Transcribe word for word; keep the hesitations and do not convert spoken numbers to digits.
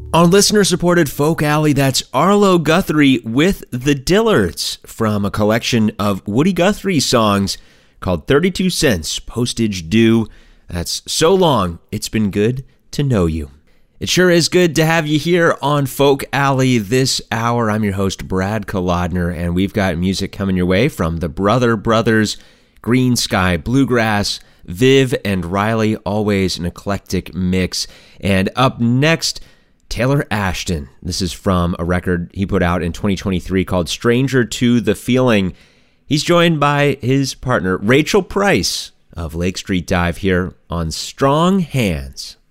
On listener-supported Folk Alley, that's Arlo Guthrie with The Dillards from a collection of Woody Guthrie songs called thirty-two cents, Postage Due. That's So Long, It's Been Good to Know You. It sure is good to have you here on Folk Alley this hour. I'm your host, Brad Kolodner, and we've got music coming your way from the Brother Brothers, Green Sky Bluegrass, Viv and Riley, always an eclectic mix. And up next, Taylor Ashton. This is from a record he put out in twenty twenty-three called Stranger to the Feeling. He's joined by his partner, Rachel Price of Lake Street Dive, here on Strong Hands.